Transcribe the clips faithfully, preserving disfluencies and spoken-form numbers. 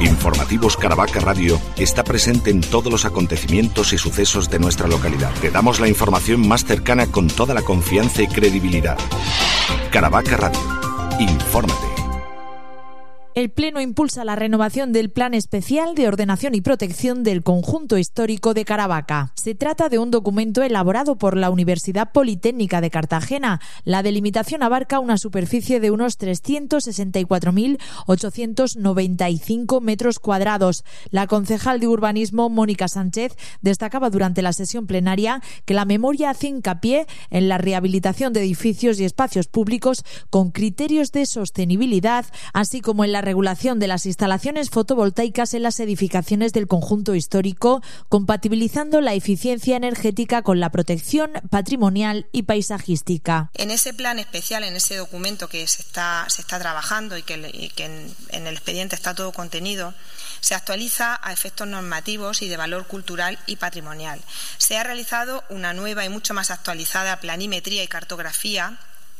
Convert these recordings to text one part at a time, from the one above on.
Informativos Caravaca Radio está presente en todos los acontecimientos y sucesos de nuestra localidad. Te damos la información más cercana con toda la confianza y credibilidad. Caravaca Radio. Infórmate. El Pleno impulsa la renovación del Plan Especial de Ordenación y Protección del Conjunto Histórico de Caravaca. Se trata de un documento elaborado por la Universidad Politécnica de Cartagena. La delimitación abarca una superficie de unos trescientos sesenta y cuatro mil ochocientos noventa y cinco metros cuadrados. La concejal de Urbanismo, Mónica Sánchez, destacaba durante la sesión plenaria que la memoria hace hincapié en la rehabilitación de edificios y espacios públicos con criterios de sostenibilidad, así como en la regulación de las instalaciones fotovoltaicas en las edificaciones del conjunto histórico, compatibilizando la eficiencia energética con la protección patrimonial y paisajística. En ese plan especial, en ese documento que se está, se está trabajando y que, y que en, en el expediente está todo contenido, se actualiza a efectos normativos y de valor cultural y patrimonial. Se ha realizado una nueva y mucho más actualizada planimetría y cartografía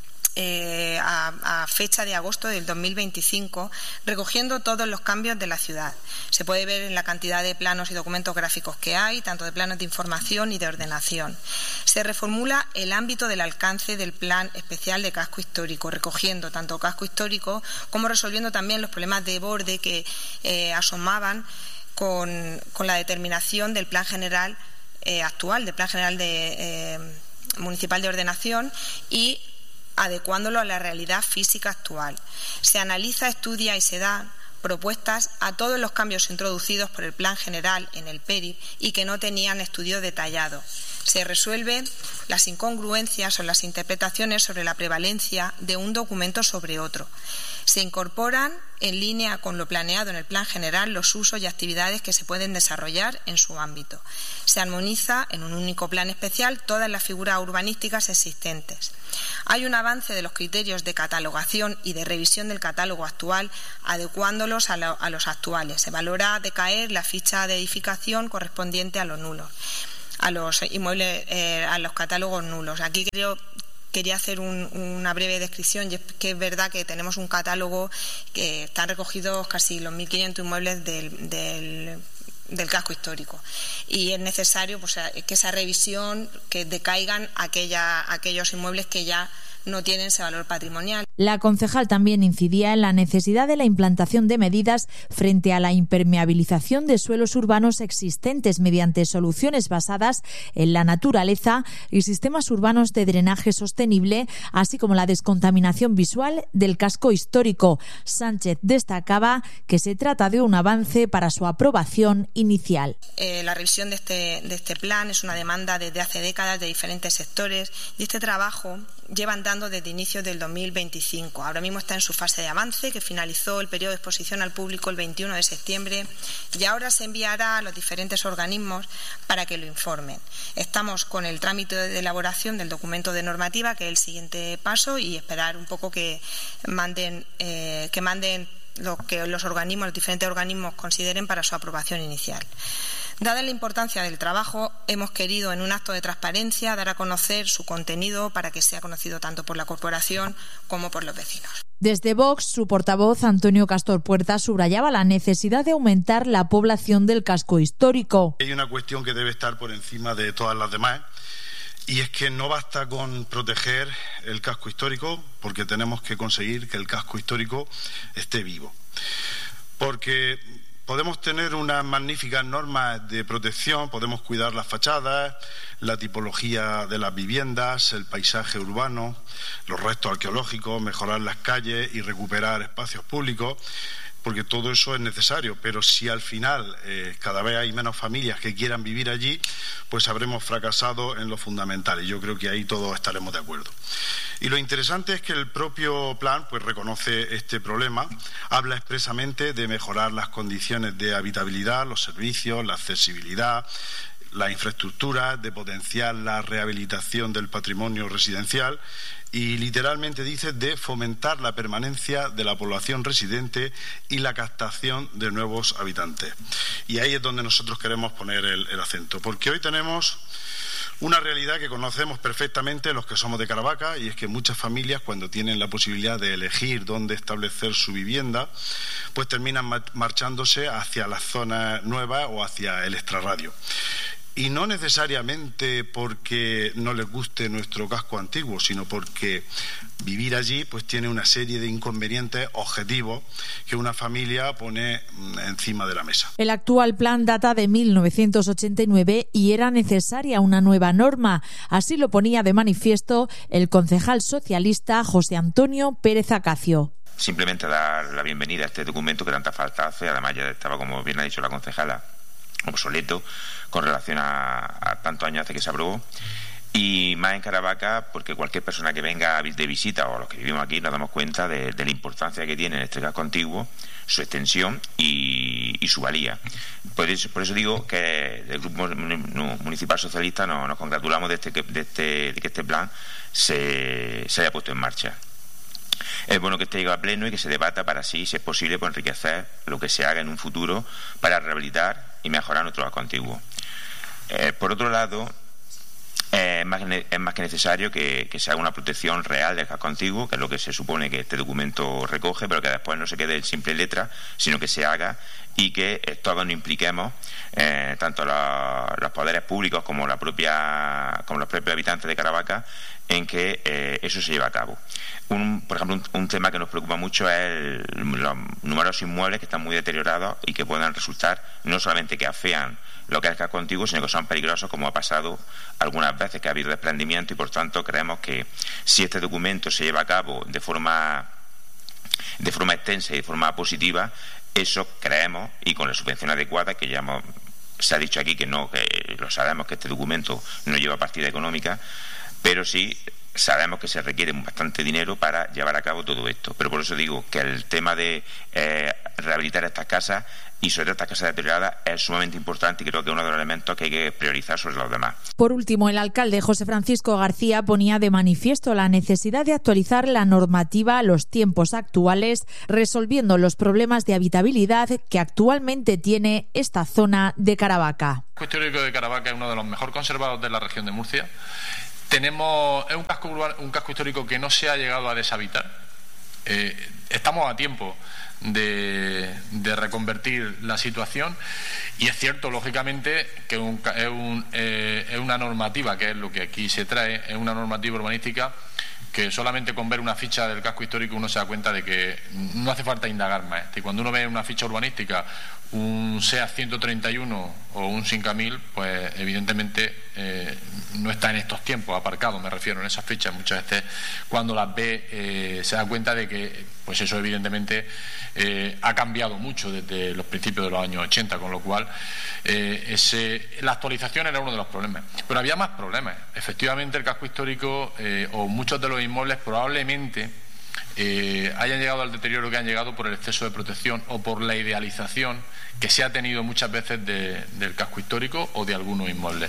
Eh, a, a fecha de agosto del dos mil veinticinco, recogiendo todos los cambios de la ciudad. Se puede ver en la cantidad de planos y documentos gráficos que hay, tanto de planos de información y de ordenación. Se reformula el ámbito del alcance del Plan Especial de Casco Histórico, recogiendo tanto casco histórico como resolviendo también los problemas de borde que eh, asomaban con, con la determinación del Plan General eh, actual, del Plan General de, eh, Municipal de Ordenación, y adecuándolo a la realidad física actual. Se analiza, estudia y se dan propuestas a todos los cambios introducidos por el Plan General en el P E R I y que no tenían estudio detallado. Se resuelven las incongruencias o las interpretaciones sobre la prevalencia de un documento sobre otro. Se incorporan, en línea con lo planeado en el Plan General, los usos y actividades que se pueden desarrollar en su ámbito. Se armoniza en un único plan especial todas las figuras urbanísticas existentes. Hay un avance de los criterios de catalogación y de revisión del catálogo actual, adecuándolos a, lo, a los actuales. Se valora decaer la ficha de edificación correspondiente a los nulos, a los inmuebles, eh, a los catálogos nulos. Aquí creo Quería hacer un, una breve descripción, y es que es verdad que tenemos un catálogo que están recogidos casi los mil quinientos inmuebles del, del, del casco histórico, y es necesario pues, que esa revisión, que decaigan aquella, aquellos inmuebles que ya no tienen ese valor patrimonial. La concejal también incidía en la necesidad de la implantación de medidas frente a la impermeabilización de suelos urbanos existentes mediante soluciones basadas en la naturaleza y sistemas urbanos de drenaje sostenible, así como la descontaminación visual del casco histórico. Sánchez destacaba que se trata de un avance para su aprobación inicial. Eh, la revisión de este, de este plan es una demanda desde hace décadas de diferentes sectores, y este trabajo lleva andando desde inicios del dos mil veinticinco. Ahora mismo está en su fase de avance, que finalizó el periodo de exposición al público el veintiuno de septiembre, y ahora se enviará a los diferentes organismos para que lo informen. Estamos con el trámite de elaboración del documento de normativa, que es el siguiente paso, y esperar un poco que manden, eh, que manden lo que los organismos, los diferentes organismos consideren para su aprobación inicial. Dada la importancia del trabajo, hemos querido, en un acto de transparencia, dar a conocer su contenido para que sea conocido tanto por la corporación como por los vecinos. Desde Vox, su portavoz, Antonio Castor Puerta, subrayaba la necesidad de aumentar la población del casco histórico. Hay una cuestión que debe estar por encima de todas las demás, y es que no basta con proteger el casco histórico, porque tenemos que conseguir que el casco histórico esté vivo. Porque podemos tener unas magníficas normas de protección, podemos cuidar las fachadas, la tipología de las viviendas, el paisaje urbano, los restos arqueológicos, mejorar las calles y recuperar espacios públicos, porque todo eso es necesario, pero si al final eh, cada vez hay menos familias que quieran vivir allí, pues habremos fracasado en lo fundamental, y yo creo que ahí todos estaremos de acuerdo. Y lo interesante es que el propio plan pues reconoce este problema, habla expresamente de mejorar las condiciones de habitabilidad, los servicios, la accesibilidad, la infraestructura, de potenciar la rehabilitación del patrimonio residencial, y literalmente dice de fomentar la permanencia de la población residente y la captación de nuevos habitantes. Y ahí es donde nosotros queremos poner el, el acento, porque hoy tenemos Una realidad que conocemos perfectamente los que somos de Caravaca, y es que muchas familias, cuando tienen la posibilidad de elegir dónde establecer su vivienda, pues terminan marchándose hacia las zonas nuevas o hacia el extrarradio. Y no necesariamente porque no les guste nuestro casco antiguo, sino porque vivir allí pues tiene una serie de inconvenientes objetivos que una familia pone encima de la mesa. El actual plan data de mil novecientos ochenta y nueve y era necesaria una nueva norma. Así lo ponía de manifiesto el concejal socialista José Antonio Pérez Acacio. Simplemente dar la bienvenida a este documento que tanta falta hace. Además ya estaba, como bien ha dicho la concejala, obsoleto con relación a, a tantos años hace que se aprobó, y más en Caravaca porque cualquier persona que venga de visita o los que vivimos aquí nos damos cuenta de, de la importancia que tiene este casco antiguo, su extensión y, y su valía. Por eso, por eso digo que el Grupo Municipal Socialista nos, nos congratulamos de, este, de, este, de que este plan se, se haya puesto en marcha. Es bueno que esté llegado a pleno y que se debata para así, si es posible, pues enriquecer lo que se haga en un futuro para rehabilitar y mejorar nuestro casco antiguo. Eh, por otro lado, eh, es, más, es más que necesario que, que se haga una protección real del casco antiguo, que es lo que se supone que este documento recoge, pero que después no se quede en simple letra, sino que se haga y que eh, todos nos impliquemos, eh, tanto la, los poderes públicos como, la propia, como los propios habitantes de Caravaca, en que eh, eso se lleve a cabo. Un, por ejemplo, un, un tema que nos preocupa mucho es el, los numerosos inmuebles que están muy deteriorados y que puedan resultar no solamente que afean lo que es el casco antiguo, sino que son peligrosos, como ha pasado algunas veces, que ha habido desprendimiento, y por tanto creemos que si este documento se lleva a cabo de forma de forma extensa y de forma positiva, eso creemos, y con la subvención adecuada, que ya hemos, se ha dicho aquí que no, que lo sabemos que este documento no lleva partida económica, pero sí sabemos que se requiere bastante dinero para llevar a cabo todo esto. Pero por eso digo que el tema de eh, rehabilitar estas casas, y sobre todo estas casas deterioradas, es sumamente importante, y creo que es uno de los elementos que hay que priorizar sobre los demás. Por último, el alcalde José Francisco García ponía de manifiesto la necesidad de actualizar la normativa a los tiempos actuales, resolviendo los problemas de habitabilidad que actualmente tiene esta zona de Caravaca. El casco histórico de Caravaca es uno de los mejor conservados de la región de Murcia. Tenemos es un casco urbano, un casco histórico que no se ha llegado a deshabitar. Eh, estamos a tiempo de, de reconvertir la situación, y es cierto, lógicamente, que un, es, un, eh, es una normativa, que es lo que aquí se trae, es una normativa urbanística que solamente con ver una ficha del casco histórico uno se da cuenta de que no hace falta indagar más. Y cuando uno ve una ficha urbanística, un SEAT ciento treinta y uno o un Cinca mil, pues evidentemente eh, no está en estos tiempos aparcado, me refiero, en esas fichas. Muchas veces cuando las ve eh, se da cuenta de que pues eso evidentemente eh, ha cambiado mucho desde los principios de los años ochenta, con lo cual eh, ese, la actualización era uno de los problemas. Pero había más problemas. Efectivamente, el casco histórico eh, o muchos de los inmuebles probablemente Eh, hayan llegado al deterioro que han llegado por el exceso de protección o por la idealización que se ha tenido muchas veces de, del casco histórico o de algunos inmuebles.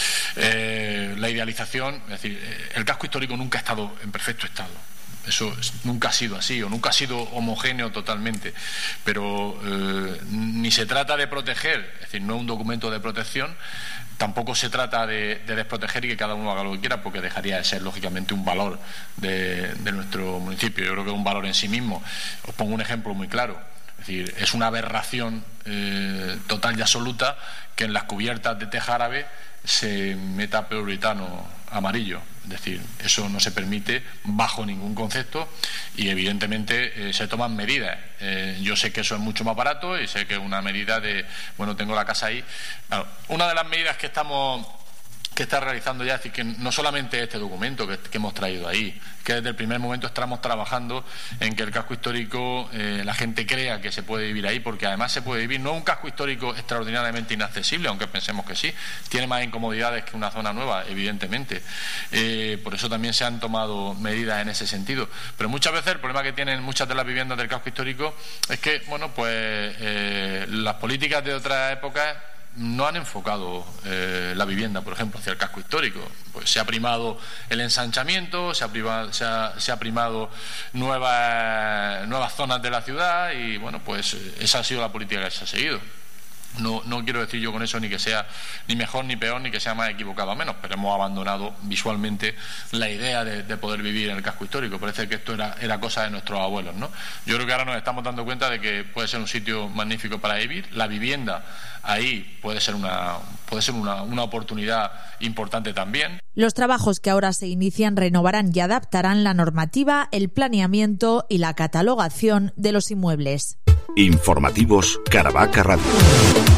Eh, la idealización, es decir, el casco histórico nunca ha estado en perfecto estado. Eso nunca ha sido así, o nunca ha sido homogéneo totalmente, pero eh, ni se trata de proteger, es decir, no es un documento de protección, tampoco se trata de, de desproteger y que cada uno haga lo que quiera, porque dejaría de ser lógicamente un valor de, de nuestro municipio. Yo creo que es un valor en sí mismo. Os pongo un ejemplo muy claro. Es decir, es una aberración eh, total y absoluta que en las cubiertas de teja árabe se meta poliuretano amarillo. Es decir, eso no se permite bajo ningún concepto, y evidentemente eh, se toman medidas. Eh, yo sé que eso es mucho más barato y sé que es una medida de, bueno, tengo la casa ahí. Claro, una de las medidas que estamos que está realizando ya, es decir, que no solamente este documento que, que hemos traído ahí, que desde el primer momento estamos trabajando en que el casco histórico, eh, la gente crea que se puede vivir ahí, porque además se puede vivir. No es un casco histórico extraordinariamente inaccesible, aunque pensemos que sí, tiene más incomodidades que una zona nueva, evidentemente. Eh, por eso también se han tomado medidas en ese sentido. Pero muchas veces el problema que tienen muchas de las viviendas del casco histórico es que, bueno, pues eh, las políticas de otras épocas no han enfocado eh, la vivienda, por ejemplo, hacia el casco histórico. Pues se ha primado el ensanchamiento, se ha, privado, se ha, se ha primado nuevas, nuevas zonas de la ciudad, y bueno, pues esa ha sido la política que se ha seguido. No, no quiero decir yo con eso ni que sea ni mejor ni peor ni que sea más equivocado o menos, pero hemos abandonado visualmente la idea de, de poder vivir en el casco histórico. Parece que esto era, era cosa de nuestros abuelos, ¿no? Yo creo que ahora nos estamos dando cuenta de que puede ser un sitio magnífico para vivir. La vivienda ahí puede ser una, puede ser una, una oportunidad importante también. Los trabajos que ahora se inician renovarán y adaptarán la normativa, el planeamiento y la catalogación de los inmuebles. Informativos Caravaca Radio.